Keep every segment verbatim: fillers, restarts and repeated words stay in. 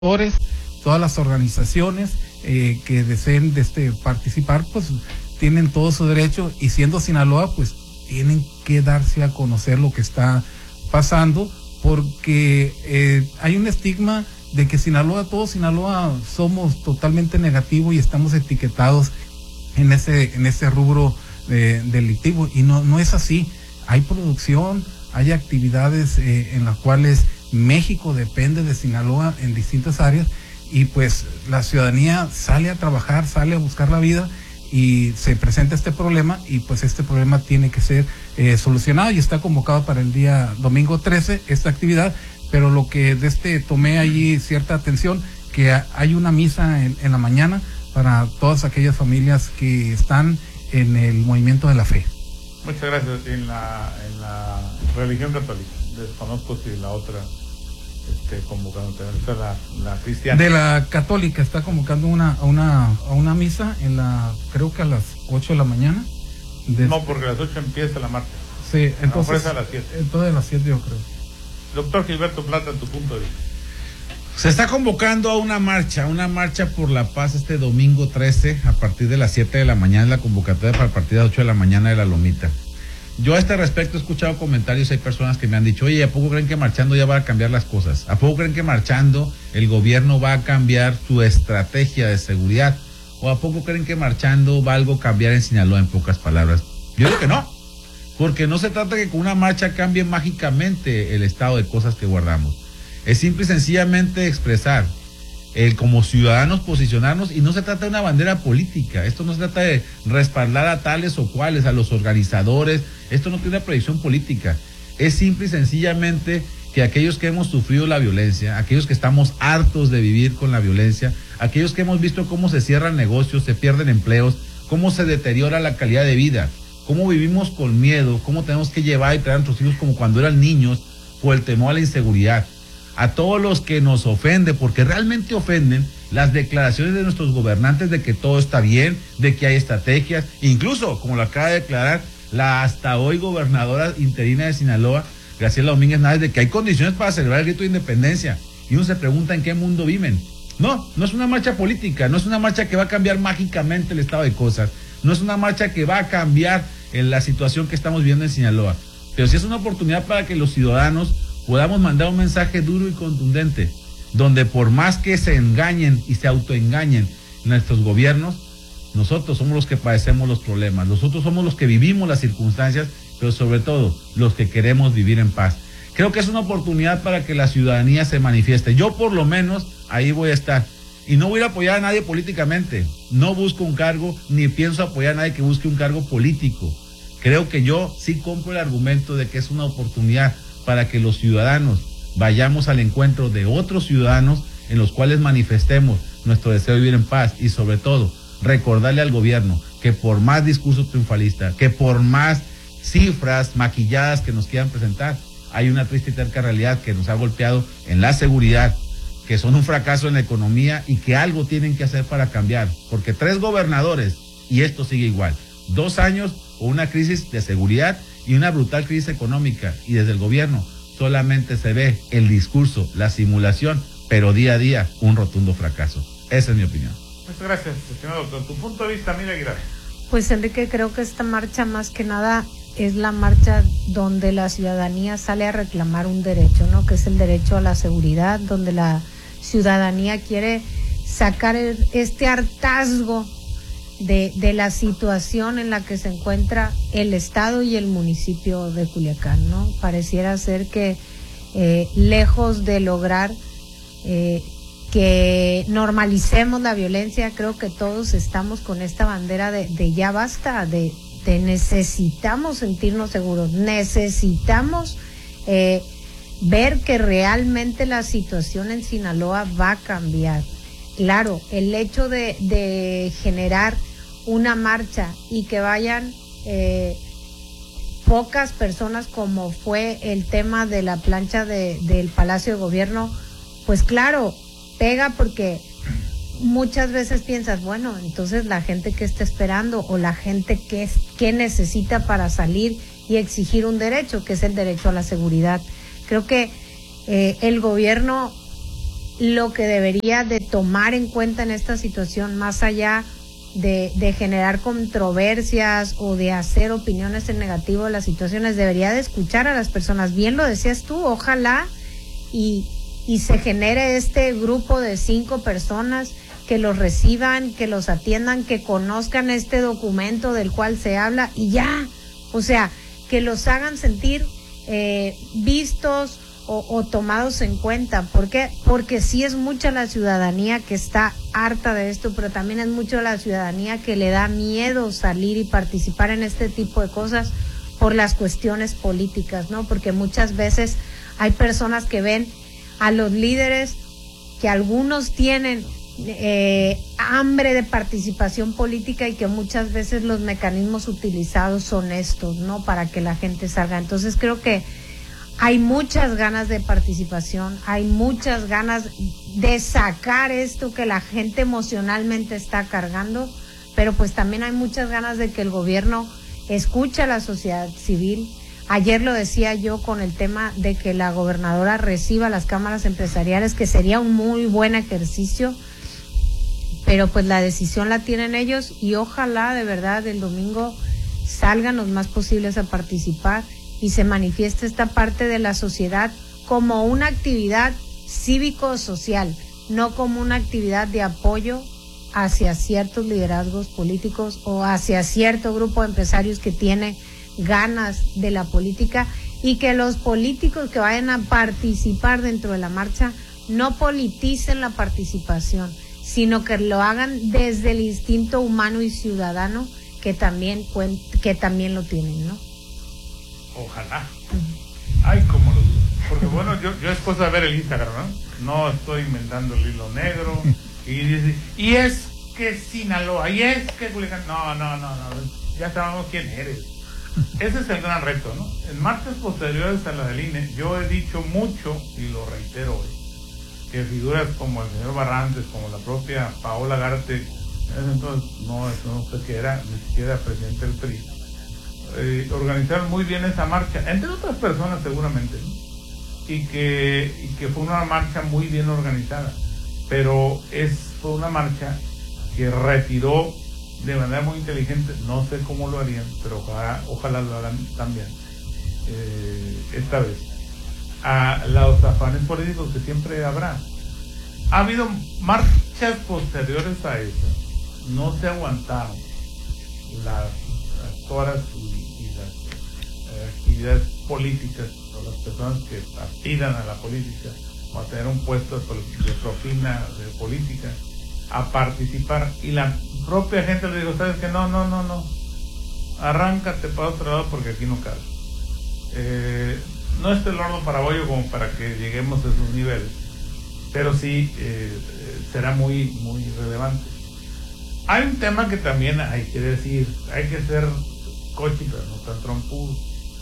todas las organizaciones eh, que deseen de este, participar, pues tienen todo su derecho, y siendo Sinaloa, pues tienen que darse a conocer lo que está pasando, porque eh, hay un estigma de que Sinaloa, todo Sinaloa somos totalmente negativo y estamos etiquetados en ese, en ese rubro eh, delictivo, y no, no es así. Hay producción, hay actividades eh, en las cuales México depende de Sinaloa en distintas áreas, y pues la ciudadanía sale a trabajar, sale a buscar la vida, y se presenta este problema, y pues este problema tiene que ser eh, solucionado, y está convocado para el día domingo trece esta actividad. Pero lo que de este tomé allí cierta atención, que hay una misa en, en la mañana para todas aquellas familias que están en el movimiento de la fe. Muchas gracias. En la, en la religión católica, desconozco si la otra esté convocando, esta la, la cristiana. De la católica está convocando una, a una a una misa en la, creo que a las ocho de la mañana. De, no, porque a las ocho empieza la marcha. Sí, entonces. A las siete. Entonces a las siete yo creo. Doctor Gilberto Plata, tu punto de vista. Se está convocando a una marcha, una marcha por la paz este domingo trece, a partir de las siete de la mañana, la convocatoria para el partido de las ocho de la mañana de la Lomita. Yo a este respecto he escuchado comentarios, hay personas que me han dicho, oye, ¿a poco creen que marchando ya va a cambiar las cosas? ¿A poco creen que marchando el gobierno va a cambiar su estrategia de seguridad? ¿O a poco creen que marchando va algo a cambiar en Sinaloa, en pocas palabras? Yo digo que no, porque no se trata de que con una marcha cambie mágicamente el estado de cosas que guardamos. Es simple y sencillamente expresar, el como ciudadanos posicionarnos, y no se trata de una bandera política. Esto no se trata de respaldar a tales o cuales, a los organizadores. Esto no tiene una proyección política. Es simple y sencillamente que aquellos que hemos sufrido la violencia, aquellos que estamos hartos de vivir con la violencia, aquellos que hemos visto cómo se cierran negocios, se pierden empleos, cómo se deteriora la calidad de vida, cómo vivimos con miedo, cómo tenemos que llevar y traer a nuestros hijos como cuando eran niños por el temor a la inseguridad. A todos los que nos ofenden, porque realmente ofenden las declaraciones de nuestros gobernantes de que todo está bien, de que hay estrategias, incluso, como lo acaba de declarar la hasta hoy gobernadora interina de Sinaloa, Graciela Domínguez Návez, de que hay condiciones para celebrar el grito de independencia, y uno se pregunta en qué mundo viven. No, no es una marcha política, no es una marcha que va a cambiar mágicamente el estado de cosas, no es una marcha que va a cambiar en la situación que estamos viendo en Sinaloa, pero sí es una oportunidad para que los ciudadanos podamos mandar un mensaje duro y contundente, donde por más que se engañen y se autoengañen nuestros gobiernos, nosotros somos los que padecemos los problemas, nosotros somos los que vivimos las circunstancias, pero sobre todo los que queremos vivir en paz. Creo que es una oportunidad para que la ciudadanía se manifieste. Yo por lo menos ahí voy a estar, y no voy a apoyar a nadie políticamente, no busco un cargo, ni pienso apoyar a nadie que busque un cargo político. Creo que yo sí compro el argumento de que es una oportunidad para que los ciudadanos vayamos al encuentro de otros ciudadanos en los cuales manifestemos nuestro deseo de vivir en paz, y sobre todo recordarle al gobierno que por más discurso triunfalista, que por más cifras maquilladas que nos quieran presentar, hay una triste y terca realidad que nos ha golpeado en la seguridad, que son un fracaso en la economía, y que algo tienen que hacer para cambiar, porque tres gobernadores y esto sigue igual, dos años o una crisis de seguridad y una brutal crisis económica, y desde el gobierno solamente se ve el discurso, la simulación, pero día a día un rotundo fracaso. Esa es mi opinión. Muchas gracias, estimado doctor. Tu punto de vista, Mira Aguilar. Pues Enrique, creo que esta marcha más que nada es la marcha donde la ciudadanía sale a reclamar un derecho, ¿no? Que es el derecho a la seguridad, donde la ciudadanía quiere sacar el, este hartazgo De, de la situación en la que se encuentra el estado y el municipio de Culiacán, ¿no? Pareciera ser que eh, lejos de lograr eh, que normalicemos la violencia, creo que todos estamos con esta bandera de, de ya basta, de, de necesitamos sentirnos seguros, necesitamos eh, ver que realmente la situación en Sinaloa va a cambiar. Claro, el hecho de, de generar una marcha y que vayan eh, pocas personas, como fue el tema de la plancha de, del Palacio de Gobierno, pues claro, pega, porque muchas veces piensas, bueno, entonces la gente que está esperando, o la gente que, es, que necesita para salir y exigir un derecho, que es el derecho a la seguridad. Creo que eh, el gobierno lo que debería de tomar en cuenta en esta situación, más allá de, de generar controversias o de hacer opiniones en negativo de las situaciones, debería de escuchar a las personas. Bien lo decías tú, ojalá y, y se genere este grupo de cinco personas que los reciban, que los atiendan, que conozcan este documento del cual se habla y ya, o sea, que los hagan sentir eh, vistos o, o tomados en cuenta. ¿Por qué? Porque sí es mucha la ciudadanía que está harta de esto, pero también es mucha la ciudadanía que le da miedo salir y participar en este tipo de cosas por las cuestiones políticas, ¿no? Porque muchas veces hay personas que ven a los líderes, que algunos tienen eh, hambre de participación política y que muchas veces los mecanismos utilizados son estos, ¿no? Para que la gente salga. Entonces creo que hay muchas ganas de participación, hay muchas ganas de sacar esto que la gente emocionalmente está cargando, pero pues también hay muchas ganas de que el gobierno escuche a la sociedad civil. Ayer lo decía yo con el tema de que la gobernadora reciba las cámaras empresariales, que sería un muy buen ejercicio, pero pues la decisión la tienen ellos y ojalá de verdad el domingo salgan los más posibles a participar y se manifieste esta parte de la sociedad como una actividad cívico-social, no como una actividad de apoyo hacia ciertos liderazgos políticos o hacia cierto grupo de empresarios que tiene ganas de la política, y que los políticos que vayan a participar dentro de la marcha no politicen la participación, sino que lo hagan desde el instinto humano y ciudadano que también que también lo tienen, ¿no? Ojalá. Ay, como lo dudo. Porque bueno, yo, yo es cosa de ver el Instagram, ¿no? No estoy inventando el hilo negro. Y dice, y es que Sinaloa, y es que Culiacán. No, no, no, no. Ya sabemos quién eres. Ese es el gran reto, ¿no? En marchas posteriores a la del I N E, yo he dicho mucho, y lo reitero hoy, que figuras como el señor Barrantes, como la propia Paola Garte, en ese entonces no, no sé qué era, ni siquiera presidente del P R I, eh, organizaron muy bien esa marcha, entre otras personas seguramente, ¿no? y, que, y que fue una marcha muy bien organizada, pero es, fue una marcha que retiró de manera muy inteligente, no sé cómo lo harían, pero ojalá, ojalá lo hagan también eh, esta vez, a los afanes políticos que siempre habrá. Ha habido marchas posteriores a eso, no se aguantaron las, las horas y, y las eh, actividades políticas, o las personas que aspiran a la política o a tener un puesto de, de propina de política, a participar, y la propia gente le dijo, sabes que no, no, no, no, arráncate para otro lado porque aquí no cabe. Eh, no es el horno para bollo como para que lleguemos a esos niveles, pero sí eh, será muy, muy relevante. Hay un tema que también hay que decir, hay que ser cochi, pero no tan trompudo.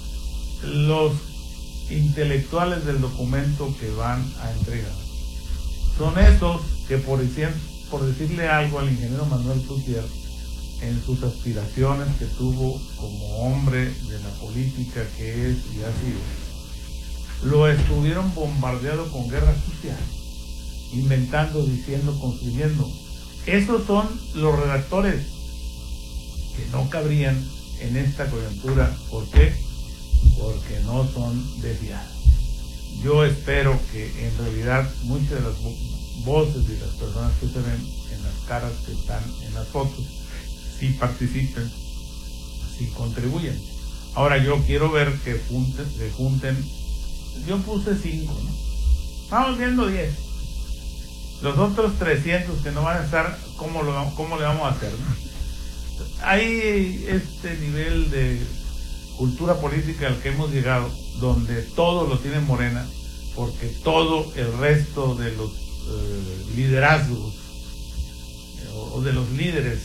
Los intelectuales del documento que van a entregar son esos que por decir, por decirle algo al ingeniero Manuel Tutier, en sus aspiraciones que tuvo como hombre de la política que es y ha sido, lo estuvieron bombardeado con guerra sucia, inventando, diciendo, construyendo. Esos son los redactores que no cabrían en esta coyuntura. ¿Por qué? Porque no son de fiar. Yo espero que en realidad muchas de las voces y las personas que se ven en las caras que están en las fotos sí participen, sí contribuyen. Ahora yo quiero ver que junten, que junten, yo puse cinco, ¿no? Vamos viendo diez. Los otros trescientos que no van a estar, ¿cómo, lo, cómo le vamos a hacer, ¿no? Hay este nivel de cultura política al que hemos llegado, donde todo lo tiene Morena, porque todo el resto de los eh, liderazgos eh, o de los líderes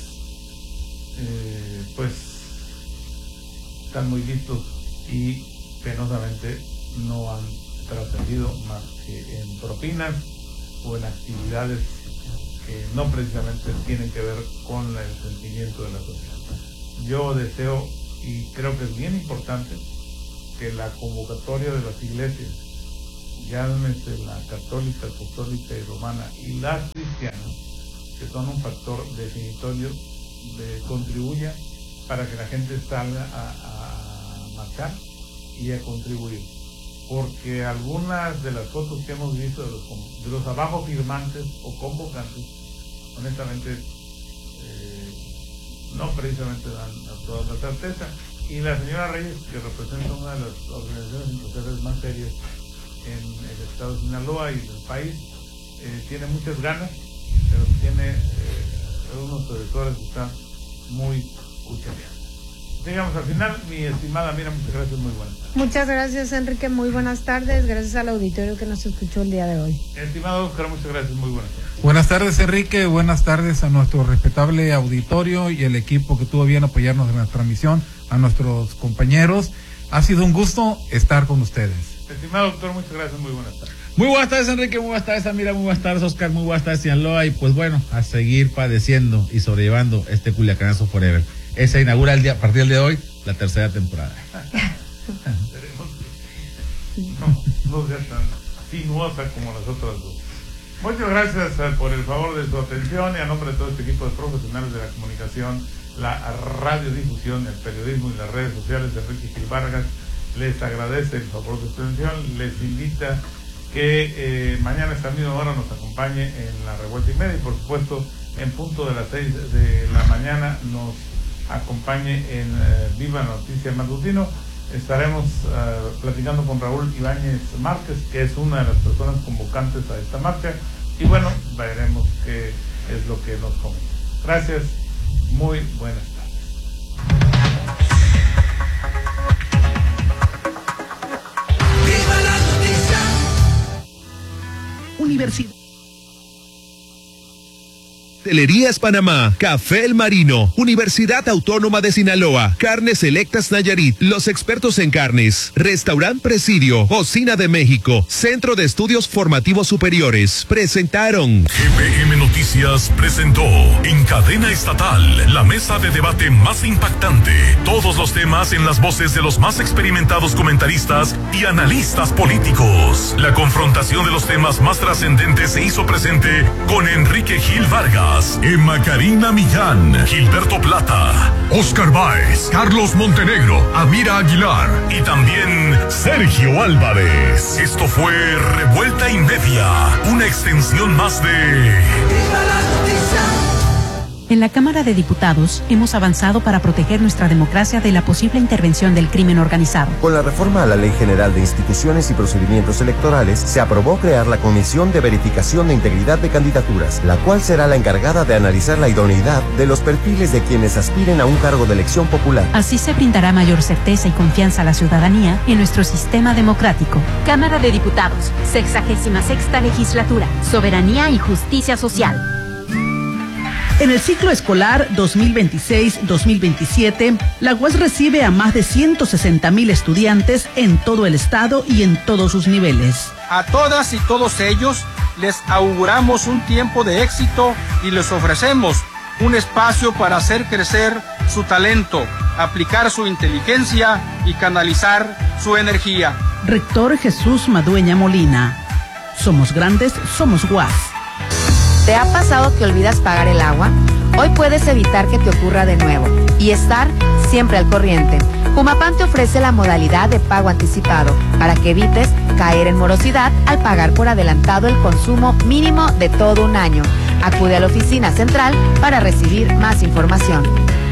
eh, pues están muy listos y penosamente no han trascendido más que en propinas o en actividades que no precisamente tienen que ver con el sentimiento de la sociedad. Yo deseo, y creo que es bien importante, que la convocatoria de las iglesias llámese la católica, apostólica y romana, y las cristianas, que son un factor definitorio, de, contribuya para que la gente salga a, a marchar y a contribuir. Porque algunas de las fotos que hemos visto de los, de los abajo firmantes o convocantes, honestamente, eh, no precisamente dan a toda la certeza. Y la señora Reyes, que representa una de las organizaciones empresariales más serias en el estado de Sinaloa y del país, eh, tiene muchas ganas, pero tiene eh, unos editores que están muy cuchareados. Digamos, al final, mi estimada Mira, muchas gracias, muy buenas tardes. Muchas gracias, Enrique, muy buenas tardes, gracias al auditorio que nos escuchó el día de hoy. Estimado Oscar, muchas gracias, muy buenas tardes. Buenas tardes, Enrique, buenas tardes a nuestro respetable auditorio y el equipo que tuvo bien apoyarnos en la transmisión, a nuestros compañeros. Ha sido un gusto estar con ustedes. Estimado doctor, muchas gracias, muy buenas tardes. Muy buenas tardes, Enrique, muy buenas tardes, Amira, muy buenas tardes, Oscar, muy buenas tardes, Sinaloa, y pues bueno, a seguir padeciendo y sobrellevando este Culiacanazo Forever. Ese inaugura el día, a partir del día de hoy, la tercera temporada. No, no sea tan sinuosa como las otras dos. Muchas gracias uh, por el favor de su atención y a nombre de todo este equipo de profesionales de la comunicación, la radiodifusión, el periodismo y las redes sociales de Enrique Gil Vargas, les agradece el favor de su atención, les invita que eh, mañana a esta misma hora nos acompañe en la revuelta y media y por supuesto en punto de las seis de la mañana nos acompañe en eh, Viva Noticia Matutino. Estaremos uh, platicando con Raúl Ibáñez Márquez, que es una de las personas convocantes a esta marcha, y bueno, veremos qué es lo que nos comenta. Gracias, muy buenas tardes. ¡Viva la noticia! Universidad. Telerías Panamá, Café El Marino, Universidad Autónoma de Sinaloa, Carnes Selectas Nayarit, los expertos en carnes, Restaurant Presidio, Cocina de México, Centro de Estudios Formativos Superiores, presentaron. G P M Noticias presentó en cadena estatal la mesa de debate más impactante. Todos los temas en las voces de los más experimentados comentaristas y analistas políticos. La confrontación de los temas más trascendentes se hizo presente con Enrique Gil Vargas, Emma Karina Millán, Gilberto Plata, Oscar Báez, Carlos Montenegro, Amira Aguilar y también Sergio Álvarez. Esto fue Revuelta y Media, una extensión más de ¡Viva la noticia! En la Cámara de Diputados hemos avanzado para proteger nuestra democracia de la posible intervención del crimen organizado. Con la reforma a la Ley General de Instituciones y Procedimientos Electorales, se aprobó crear la Comisión de Verificación de Integridad de Candidaturas, la cual será la encargada de analizar la idoneidad de los perfiles de quienes aspiren a un cargo de elección popular. Así se brindará mayor certeza y confianza a la ciudadanía en nuestro sistema democrático. Cámara de Diputados, sexagésima sexta legislatura, soberanía y justicia social. En el ciclo escolar dos mil veintiséis dos mil veintisiete, la U A S recibe a más de ciento sesenta mil estudiantes en todo el estado y en todos sus niveles. A todas y todos ellos les auguramos un tiempo de éxito y les ofrecemos un espacio para hacer crecer su talento, aplicar su inteligencia y canalizar su energía. Rector Jesús Madueña Molina. Somos grandes, somos U A S. ¿Te ha pasado que olvidas pagar el agua? Hoy puedes evitar que te ocurra de nuevo y estar siempre al corriente. Humapam te ofrece la modalidad de pago anticipado para que evites caer en morosidad al pagar por adelantado el consumo mínimo de todo un año. Acude a la oficina central para recibir más información.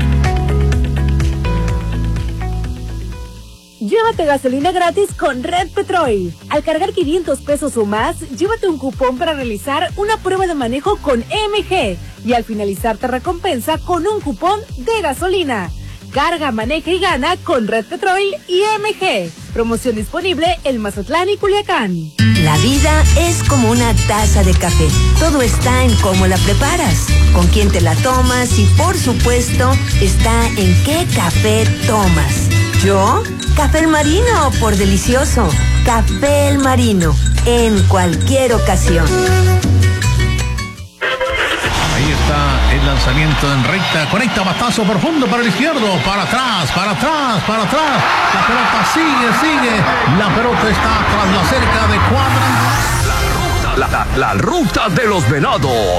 Llévate gasolina gratis con Red Petrol. Al cargar quinientos pesos o más, llévate un cupón para realizar una prueba de manejo con M G. Y al finalizar te recompensa con un cupón de gasolina. Carga, maneja y gana con Red Petrol y M G. Promoción disponible en Mazatlán y Culiacán. La vida es como una taza de café. Todo está en cómo la preparas, con quién te la tomas y, por supuesto, está en qué café tomas. ¿Yo? Café El Marino, por delicioso. Café El Marino, en cualquier ocasión. Ahí está El lanzamiento en recta, conecta batazo profundo para el izquierdo, para atrás, para atrás, para atrás. La pelota sigue, sigue. La pelota está tras la cerca de cuadrangular. La, la, la ruta de los venados.